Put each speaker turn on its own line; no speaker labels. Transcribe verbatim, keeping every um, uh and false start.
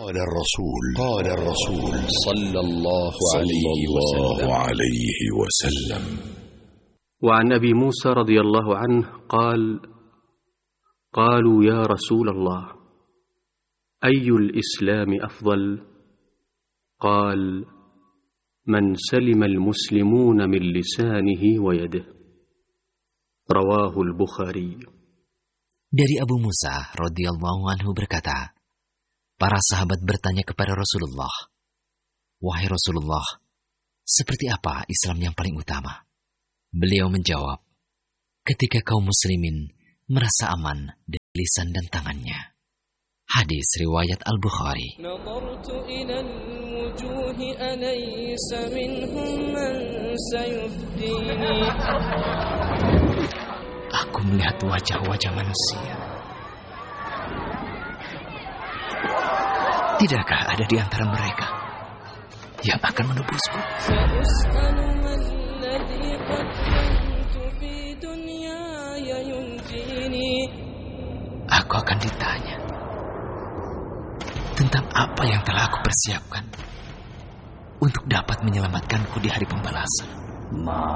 قال الرسول قال الرسول
صلى الله
عليه وسلم.
وعن أبي موسى رضي الله عنه قال: قالوا يا رسول الله أي الإسلام أفضل؟ قال: من سلم المسلمون من لسانه ويده. رواه البخاري.
Dari Abu Musa radhiyallahu anhu berkata, para sahabat bertanya kepada Rasulullah, "Wahai Rasulullah, seperti apa Islam yang paling utama?" Beliau menjawab, "Ketika kaum muslimin merasa aman dari lisan dan tangannya." Hadis riwayat Al-Bukhari. Aku melihat wajah-wajah manusia. Tidakkah ada di antara mereka yang akan menebusku? Aku akan ditanya tentang apa yang telah aku persiapkan untuk dapat menyelamatkanku di hari pembalasan.